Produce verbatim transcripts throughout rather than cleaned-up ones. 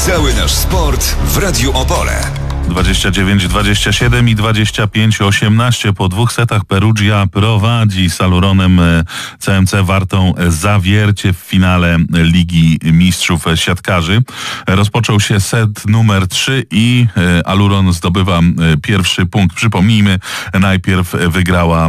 Cały nasz sport w Radiu Opole. dwadzieścia dziewięć dwadzieścia siedem i dwadzieścia pięć osiemnaście. Po dwóch setach Perugia prowadzi z Aluronem C M C Wartą Zawiercie w finale Ligi Mistrzów Siatkarzy. Rozpoczął się set numer trzy i Aluron zdobywa pierwszy punkt. Przypomnijmy, najpierw wygrała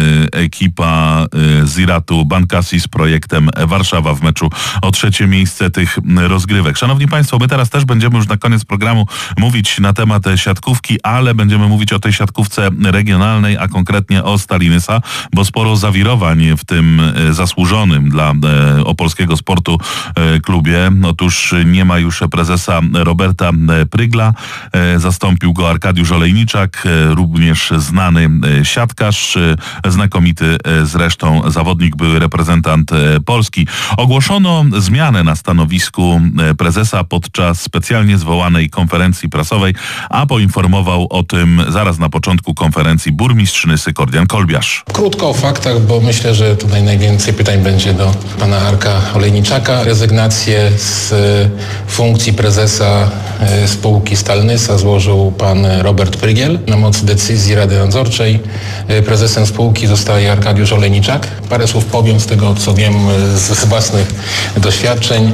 ekipa z Iratu Bankasi z projektem Warszawa w meczu o trzecie miejsce tych rozgrywek. Szanowni Państwo, my teraz też będziemy już na koniec programu mówić na temat siatkówki, ale będziemy mówić o tej siatkówce regionalnej, a konkretnie o Stali Nysa, bo sporo zawirowań w tym zasłużonym dla opolskiego sportu klubie. Otóż nie ma już prezesa Roberta Prygla, zastąpił go Arkadiusz Olejniczak, również znany siatkarz, znakomity zresztą zawodnik, były reprezentant Polski. Ogłoszono zmianę na stanowisku prezesa podczas specjalnie zwołanej konferencji prasowej, a poinformował o tym zaraz na początku konferencji burmistrz Nysy Kordian Kolbiarz. Krótko o faktach, bo myślę, że tutaj najwięcej pytań będzie do pana Arka Olejniczaka. Rezygnację z funkcji prezesa spółki Stal Nysa złożył pan Robert Prygiel. Na mocy decyzji Rady Nadzorczej prezesem spółki zostaje Arkadiusz Olejniczak. Parę słów powiem z tego, co wiem z własnych doświadczeń.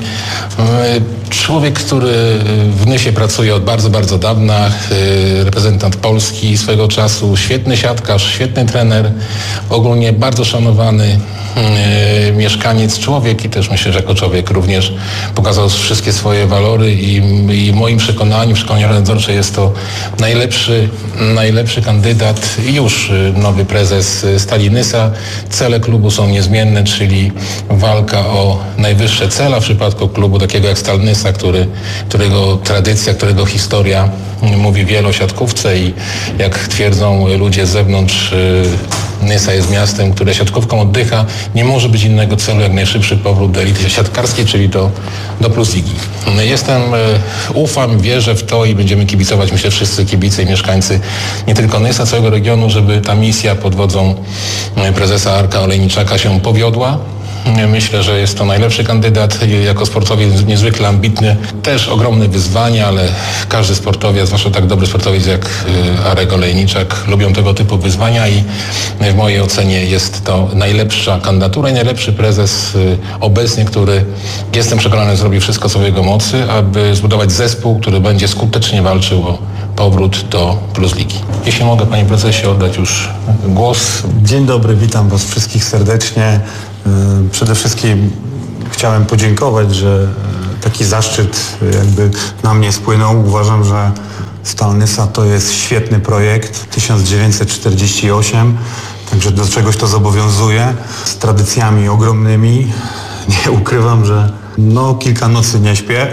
Człowiek, który w Nysie pracuje od bardzo, bardzo dawna, reprezentant Polski swego czasu, świetny siatkarz, świetny trener, ogólnie bardzo szanowany mieszkaniec, człowiek i też myślę, że jako człowiek również pokazał wszystkie swoje walory i, i moim przekonaniu, przekonaniu Rady Nadzorczej jest to najlepszy, najlepszy kandydat i już nowy prezes Stali Nysa. Cele klubu są niezmienne, czyli walka o najwyższe cele w przypadku klubu takiego jak Stal Nysa, który, którego tradycja, którego historia mówi wiele o siatkówce i jak twierdzą ludzie z zewnątrz, Nysa jest miastem, które siatkówką oddycha. Nie może być innego celu jak najszybszy powrót do elity siatkarskiej, czyli do, do Plus Ligi. Jestem, ufam, wierzę w to i będziemy kibicować, myślę, wszyscy kibice i mieszkańcy nie tylko Nysa, całego regionu, żeby ta misja pod wodzą prezesa Arka Olejniczaka się powiodła. Myślę, że jest to najlepszy kandydat, jako sportowiec niezwykle ambitny. Też ogromne wyzwania, ale każdy sportowiec, zwłaszcza tak dobry sportowiec jak Arek Olejniczak, lubią tego typu wyzwania i w mojej ocenie jest to najlepsza kandydatura i najlepszy prezes obecnie, który jestem przekonany zrobi wszystko co w jego mocy, aby zbudować zespół, który będzie skutecznie walczył o powrót do Plus Ligi. Jeśli mogę, panie prezesie, oddać już głos. Dzień dobry, witam was wszystkich serdecznie. Przede wszystkim chciałem podziękować, że taki zaszczyt jakby na mnie spłynął. Uważam, że Stal Nysa to jest świetny projekt, tysiąc dziewięćset czterdziesty ósmy, także do czegoś to zobowiązuje, z tradycjami ogromnymi. Nie ukrywam, że no kilka nocy nie śpię,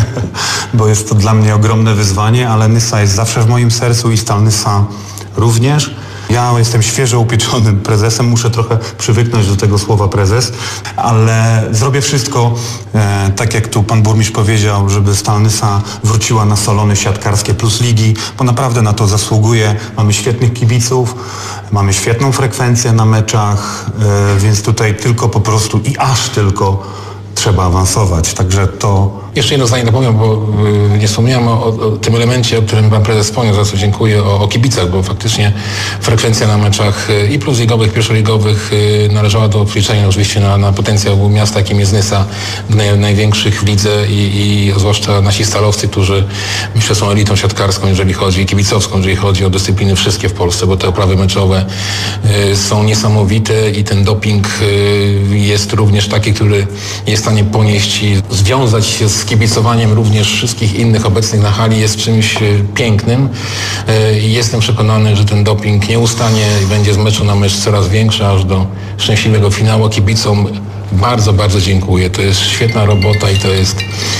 bo jest to dla mnie ogromne wyzwanie, ale Nysa jest zawsze w moim sercu i Stal Nysa również. Ja jestem świeżo upieczonym prezesem, muszę trochę przywyknąć do tego słowa prezes, ale zrobię wszystko, e, tak jak tu pan burmistrz powiedział, żeby Stal Nysa wróciła na salony siatkarskie Plus Ligi, bo naprawdę na to zasługuje. Mamy świetnych kibiców, mamy świetną frekwencję na meczach, e, więc tutaj tylko po prostu i aż tylko trzeba awansować, także to... Jeszcze jedno zdanie dopowiem, bo y, nie wspomniałem o, o tym elemencie, o którym pan prezes wspomniał, za co dziękuję, o, o kibicach, bo faktycznie frekwencja na meczach y, i plusligowych, pierwszoligowych y, należała do odliczenia oczywiście na, na potencjał miasta, jakim jest Nysa, naj, największych w lidze i, i zwłaszcza nasi stalowcy, którzy myślę są elitą siatkarską, jeżeli chodzi, kibicowską, jeżeli chodzi o dyscypliny wszystkie w Polsce, bo te oprawy meczowe y, są niesamowite i ten doping y, jest również taki, który jest w stanie ponieść i związać się z kibicowaniem również wszystkich innych obecnych na hali jest czymś pięknym i jestem przekonany, że ten doping nie ustanie i będzie z meczu na mecz coraz większy, aż do szczęśliwego finału. Kibicom bardzo, bardzo dziękuję. To jest świetna robota i to jest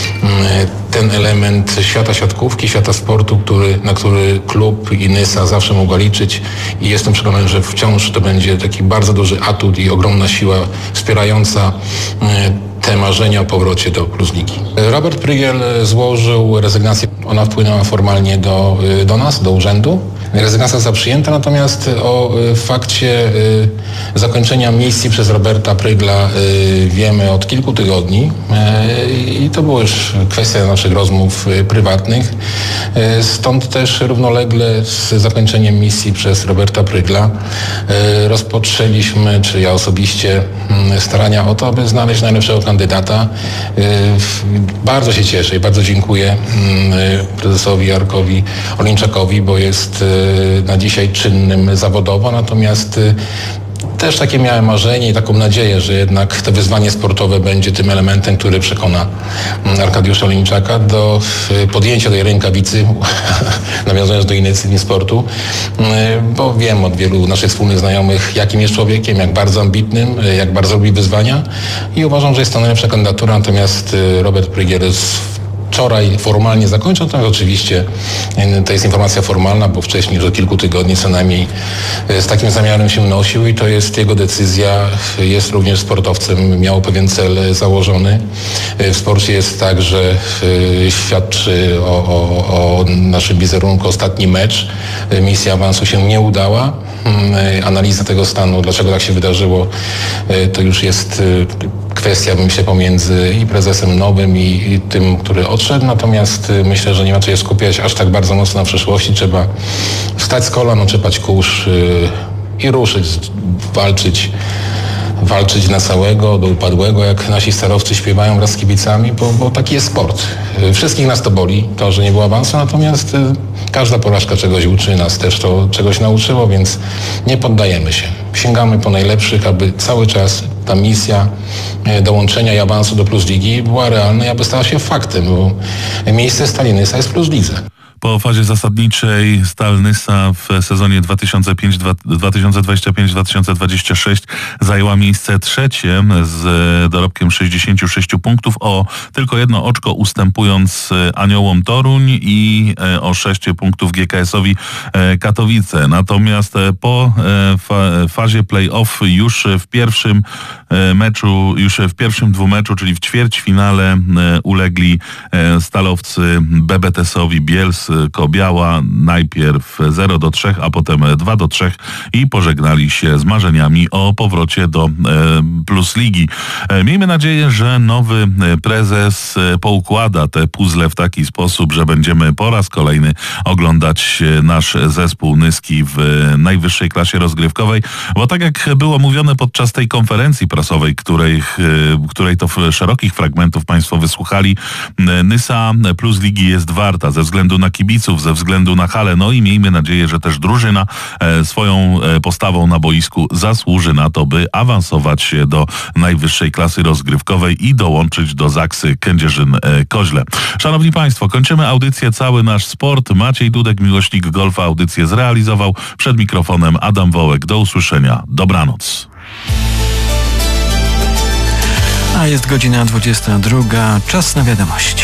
ten element świata siatkówki, świata sportu, który, na który klub i Nysa zawsze mogła liczyć i jestem przekonany, że wciąż to będzie taki bardzo duży atut i ogromna siła wspierająca te marzenia o powrocie do Plus Ligi. Robert Prygiel złożył rezygnację. Ona wpłynęła formalnie do, do nas, do urzędu. rezygnacja została przyjęta, natomiast o fakcie zakończenia misji przez Roberta Prygla wiemy od kilku tygodni i to była już kwestia naszych rozmów prywatnych. Stąd też równolegle z zakończeniem misji przez Roberta Prygla rozpoczęliśmy, czy ja osobiście, starania o to, aby znaleźć najlepszego kandydata. Bardzo się cieszę i bardzo dziękuję prezesowi Jarkowi Oleńczakowi, bo jest na dzisiaj czynnym zawodowo, natomiast też takie miałem marzenie i taką nadzieję, że jednak to wyzwanie sportowe będzie tym elementem, który przekona Arkadiusza Oleńczaka do podjęcia tej rękawicy, nawiązując do innej dyscypliny sportu, bo wiem od wielu naszych wspólnych znajomych, jakim jest człowiekiem, jak bardzo ambitnym, jak bardzo lubi wyzwania i uważam, że jest to najlepsza kandydatura, natomiast Robert Prygiel wczoraj formalnie zakończył, to oczywiście to jest informacja formalna, bo wcześniej już od kilku tygodni co najmniej z takim zamiarem się nosił i to jest jego decyzja, jest również sportowcem, miał pewien cel założony. W sporcie jest tak, że świadczy o, o, o naszym wizerunku ostatni mecz, misja awansu się nie udała. Analiza tego stanu, dlaczego tak się wydarzyło, to już jest kwestia, myślę, pomiędzy i prezesem nowym i, i tym, który odszedł, natomiast myślę, że nie ma co się skupiać aż tak bardzo mocno na przyszłości. Trzeba wstać z kolan, oczepać kurz yy, i ruszyć, walczyć, walczyć na całego, do upadłego, jak nasi starowcy śpiewają wraz z kibicami, bo, bo taki jest sport. Wszystkich nas to boli, to, że nie było awansu, natomiast yy, każda porażka czegoś uczy, nas też to czegoś nauczyło, więc nie poddajemy się. Sięgamy po najlepszych, aby cały czas ta misja dołączenia i awansu do Plus Ligi była realna i aby stała się faktem, bo miejsce Stali Nysa jest w Plus Lidze. Po fazie zasadniczej Stal Nysa w sezonie dwa tysiące dwudziestym piątym dwa tysiące dwudziestym szóstym zajęła miejsce trzecie z dorobkiem sześćdziesięciu sześciu punktów, o tylko jedno oczko ustępując Aniołom Toruń i o sześć punktów G K S-owi Katowice. Natomiast po fa- fazie play-off już w pierwszym meczu, już w pierwszym dwumeczu, czyli w ćwierćfinale ulegli stalowcy B B T S-owi Bielsk Kobiała, najpierw zero do trzech, a potem dwa do trzech i pożegnali się z marzeniami o powrocie do e, Plus Ligi. E, miejmy nadzieję, że nowy prezes poukłada te puzzle w taki sposób, że będziemy po raz kolejny oglądać nasz zespół Nyski w najwyższej klasie rozgrywkowej, bo tak jak było mówione podczas tej konferencji prasowej, której, której to szerokich fragmentów Państwo wysłuchali, Nysa Plus Ligi jest warta ze względu na kibiców, ze względu na halę, no i miejmy nadzieję, że też drużyna e, swoją e, postawą na boisku zasłuży na to, by awansować do najwyższej klasy rozgrywkowej i dołączyć do Zaksy Kędzierzyn-Koźle. Szanowni Państwo, kończymy audycję Cały Nasz Sport. Maciej Dudek, miłośnik golfa, audycję zrealizował. Przed mikrofonem Adam Wołek. Do usłyszenia. Dobranoc. A jest godzina dwudziesta druga. Czas na wiadomości.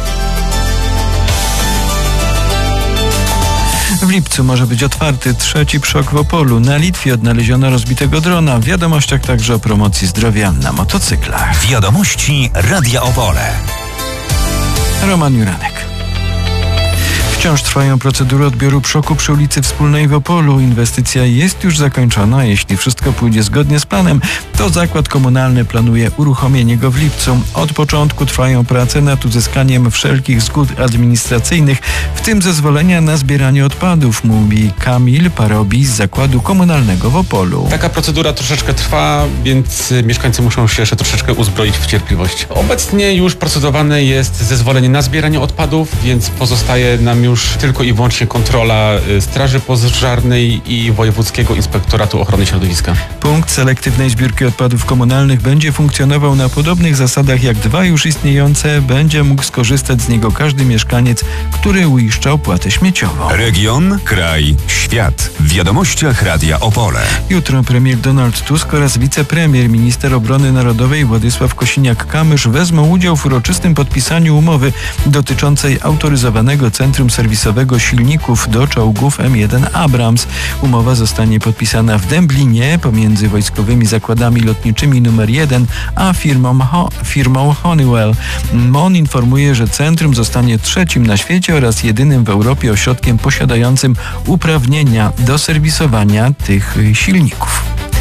W lipcu może być otwarty trzeci przok w Opolu. Na Litwie odnaleziono rozbitego drona. W wiadomościach także o promocji zdrowia na motocyklach. Wiadomości Radia Opole. Roman Juranek. Wciąż trwają procedury odbioru przoku przy ulicy Wspólnej w Opolu. Inwestycja jest już zakończona. Jeśli wszystko pójdzie zgodnie z planem, to zakład komunalny planuje uruchomienie go w lipcu. Od początku trwają prace nad uzyskaniem wszelkich zgód administracyjnych, w tym zezwolenia na zbieranie odpadów, mówi Kamil Parobi z zakładu komunalnego w Opolu. Taka procedura troszeczkę trwa, więc mieszkańcy muszą się jeszcze troszeczkę uzbroić w cierpliwość. Obecnie już procedowane jest zezwolenie na zbieranie odpadów, więc pozostaje nam już tylko i wyłącznie kontrola Straży Pożarnej i Wojewódzkiego Inspektoratu Ochrony Środowiska. Punkt selektywnej zbiórki odpadów komunalnych będzie funkcjonował na podobnych zasadach jak dwa już istniejące. Będzie mógł skorzystać z niego każdy mieszkaniec, który uiszcza opłatę śmieciową. Region, kraj, świat. W wiadomościach Radia Opole. Jutro premier Donald Tusk oraz wicepremier, minister obrony narodowej Władysław Kosiniak-Kamysz wezmą udział w uroczystym podpisaniu umowy dotyczącej autoryzowanego Centrum serwisowego silników do czołgów M jeden Abrams. Umowa zostanie podpisana w Dęblinie pomiędzy Wojskowymi Zakładami Lotniczymi numer jeden a firmą, Ho- firmą Honeywell. M O N informuje, że centrum zostanie trzecim na świecie oraz jedynym w Europie ośrodkiem posiadającym uprawnienia do serwisowania tych silników.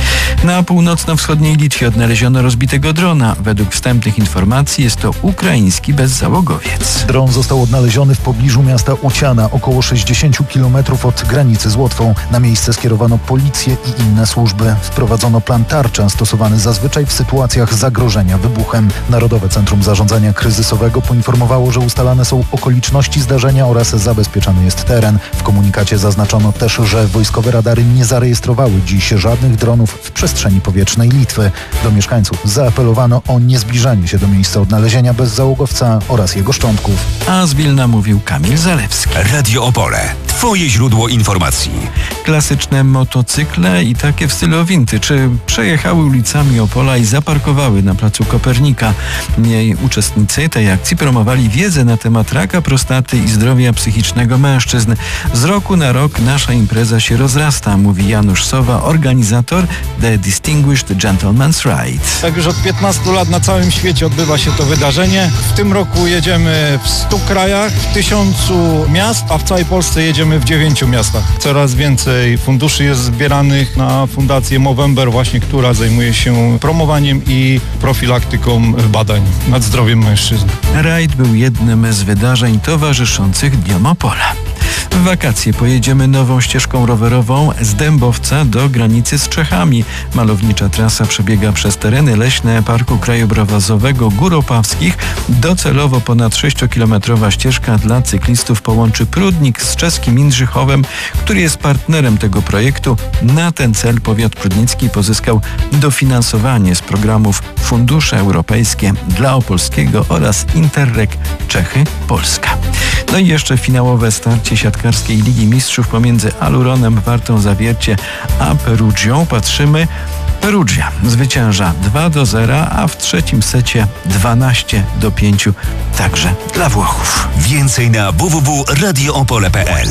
Na północno-wschodniej Litwie odnaleziono rozbitego drona. Według wstępnych informacji jest to ukraiński bezzałogowiec. Dron został odnaleziony w pobliżu miasta Uciana, około sześćdziesiąt kilometrów od granicy z Łotwą. Na miejsce skierowano policję i inne służby. Wprowadzono plan tarcza stosowany zazwyczaj w sytuacjach zagrożenia wybuchem. Narodowe Centrum Zarządzania Kryzysowego poinformowało, że ustalane są okoliczności zdarzenia oraz zabezpieczany jest teren. W komunikacie zaznaczono też, że wojskowe radary nie zarejestrowały dziś żadnych dronów w przestrzeni powietrznej Litwy. Do mieszkańców zaapelowano o niezbliżanie się do miejsca odnalezienia bezzałogowca oraz jego szczątków. A z Wilna mówił Kamil Zalewski. Radio Opole. Twoje źródło informacji. Klasyczne motocykle i takie w stylu vintage przejechały ulicami Opola i zaparkowały na placu Kopernika. Jej uczestnicy tej akcji promowali wiedzę na temat raka prostaty i zdrowia psychicznego mężczyzn. Z roku na rok nasza impreza się rozrasta, mówi Janusz Sowa, organizator The Distinguished Gentleman's Ride. Tak już od piętnastu lat na całym świecie odbywa się to wydarzenie. W tym roku jedziemy w stu krajach, w tysiącu miast, a w całej Polsce jedziemy w dziewięciu miastach. Coraz więcej funduszy jest zbieranych na fundację Movember właśnie, która zajmuje się promowaniem i profilaktyką badań nad zdrowiem mężczyzn. Rajd był jednym z wydarzeń towarzyszących Dniom Opola. W wakacje pojedziemy nową ścieżką rowerową z Dębowca do granicy z Czechami. Malownicza trasa przebiega przez tereny leśne Parku Krajobrazowego Gór Opawskich. Docelowo ponad sześciokilometrowa ścieżka dla cyklistów połączy Prudnik z czeskim Jędrzychowem, który jest partnerem tego projektu. Na ten cel powiat prudnicki pozyskał dofinansowanie z programów Fundusze Europejskie dla Opolskiego oraz Interreg Czechy-Polska. No i jeszcze finałowe starcie siatkarskiej Ligi Mistrzów pomiędzy Aluronem Wartą Zawiercie a Perugią. Patrzymy. Perugia zwycięża dwa do zera, a w trzecim secie dwanaście do pięciu także dla Włochów. Więcej na w w w kropka radio opole kropka p l.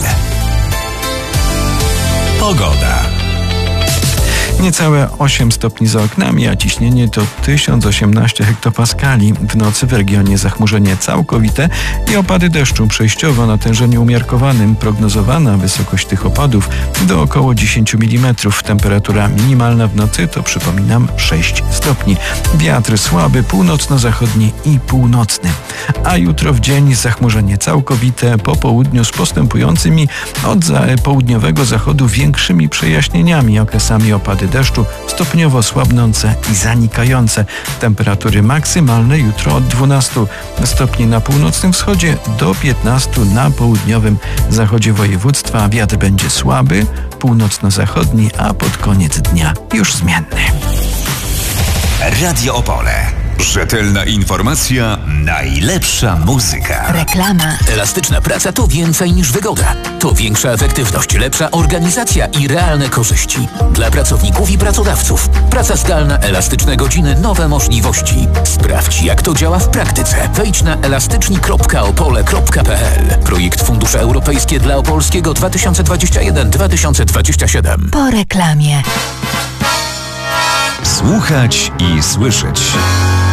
Pogoda. Niecałe osiem stopni za oknami, a ciśnienie to tysiąc osiemnaście hektopaskali. W nocy w regionie zachmurzenie całkowite i opady deszczu przejściowo o natężeniu umiarkowanym. Prognozowana wysokość tych opadów do około dziesięć milimetrów. Temperatura minimalna w nocy to, przypominam, sześć stopni. Wiatr słaby, północno-zachodni i północny. A jutro w dzień zachmurzenie całkowite, po południu z postępującymi od za- południowego zachodu większymi przejaśnieniami, okresami opady deszczu stopniowo słabnące i zanikające. Temperatury maksymalne jutro od dwunastu stopni na północnym wschodzie do piętnastu na południowym zachodzie województwa. Wiatr będzie słaby, północno-zachodni, a pod koniec dnia już zmienny. Radio Opole. Rzetelna informacja, najlepsza muzyka. Reklama. Elastyczna praca to więcej niż wygoda. To większa efektywność, lepsza organizacja i realne korzyści. Dla pracowników i pracodawców. Praca zdalna, elastyczne godziny, nowe możliwości. Sprawdź, jak to działa w praktyce. Wejdź na elastyczni kropka opole kropka p l. Projekt Fundusze Europejskie dla Opolskiego dwa tysiące dwudziesty pierwszy do dwa tysiące dwudziestego siódmego. Po reklamie. Słuchać i słyszeć.